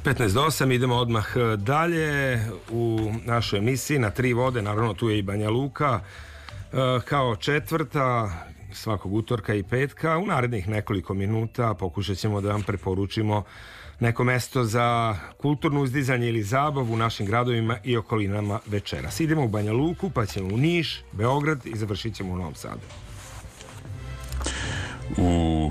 15 do 8, idemo odmah dalje u našoj emisiji na tri vode, naravno tu je i Banja Luka kao četvrta svakog utorka i petka. U narednih nekoliko minuta pokušat ćemo da vam preporučimo neko mesto za kulturno uzdizanje ili zabavu u našim gradovima i okolinama večeras. Idemo u Banja Luku, pa ćemo u Niš, Beograd i završit ćemo u Novom Sadu. U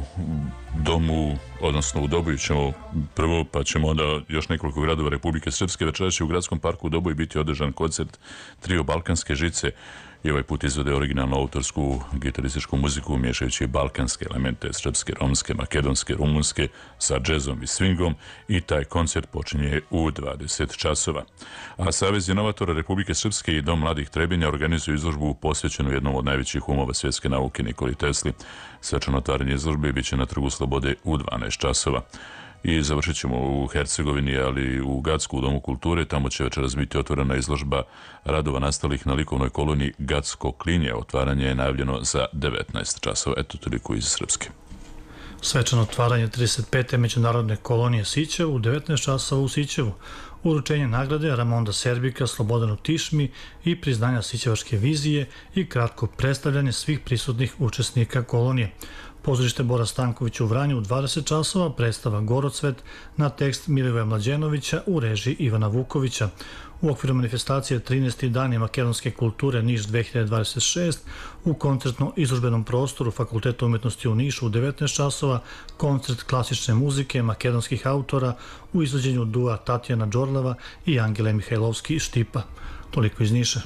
domu, odnosno u Doboju ćemo prvo, pa ćemo onda još nekoliko gradova Republike Srpske. Večeras će u gradskom parku u Doboju biti održan koncert trio Balkanske žice i ovaj put izvode originalnu autorsku gitarističku muziku miješajući balkanske elemente srpske, romske, makedonske, rumunske sa džezom i swingom i taj koncert počinje u 20 časova. A Savez inovatora Republike Srpske i Dom mladih Trebinja organizuju izložbu posvećenu jednom od najvećih umova svjetske nauke Nikoli Tesli. Svečano otvaranje izložbe biće na Trgu Slobode u 12 časova. I završit ćemo u Hercegovini, ali u Gacku, u Domu kulture. Tamo će večeras biti otvorena izložba radova nastalih na likovnoj koloniji Gacko klinje. Otvaranje je najavljeno za 19 časova. Eto, toliko iz Srpske. Svečano otvaranje 35. međunarodne kolonije Sićevo u 19 časova u Sićevu. Uručenje nagrade Ramonda Serbika, Slobodanu Tišmi i priznanja Sićevačke vizije i kratko predstavljanje svih prisutnih učesnika kolonije. Pozorište Bora Stankovića u Vranju u 20 časova, predstava Gorocvet na tekst Milivoja Mlađenovića u režiji Ivana Vukovića. U okviru manifestacije 13. dani makedonske kulture Niš 2026 u koncertno-izložbenom prostoru Fakulteta umetnosti u Nišu u 19 časova koncert klasične muzike makedonskih autora u izvođenju dua Tatjana Đorleva i Angele Mihajlovski Štipa. Toliko iz Niša.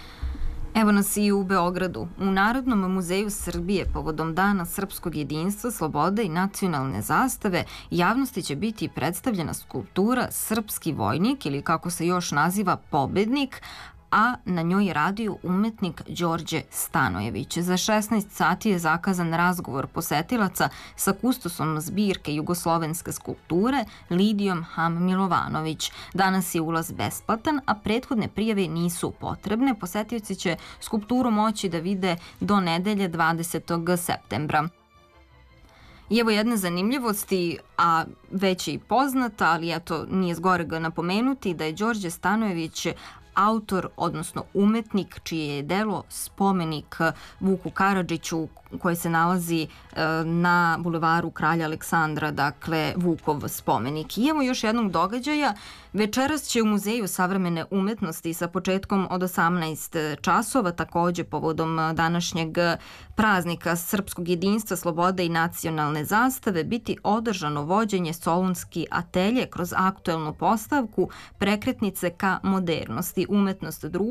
Evo nas i u Beogradu. U Narodnom muzeju Srbije povodom Dana srpskog jedinstva, slobode i nacionalne zastave javnosti će biti predstavljena skulptura Srpski vojnik ili kako se još naziva Pobednik, a na njoj je radio umetnik Đorđe Stanojević. Za 16 sati je zakazan razgovor posetilaca sa kustosom zbirke jugoslovenske skulpture Lidijom Ham Milovanović. Danas je ulaz besplatan, a prethodne prijave nisu potrebne. Posetioci će skulpturu moći da vide do nedelje 20. septembra. I evo jedne zanimljivosti, a već je i poznata, ali eto nije zgorega napomenuti da je Đorđe Stanojević autor, odnosno umetnik, čije je delo spomenik Vuku Karadžiću koji se nalazi na bulevaru Kralja Aleksandra, dakle Vukov spomenik. I evo još jednog događaja. Večeras će u Muzeju savremene umetnosti sa početkom od 18 časova, takođe povodom današnjeg praznika srpskog jedinstva, slobode i nacionalne zastave, biti održano vođenje Solunski atelje kroz aktuelnu postavku Prekretnice ka modernosti, umetnost društva